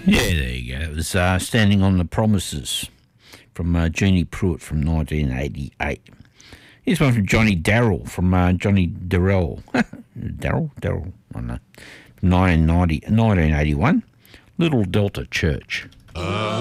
Yeah, there you go. It was Standing on the Promises from Jeannie Pruitt from 1988. Here's one from Johnny Darrell from Johnny Darrell. Darrell? I don't know. From 1981. Little Delta Church.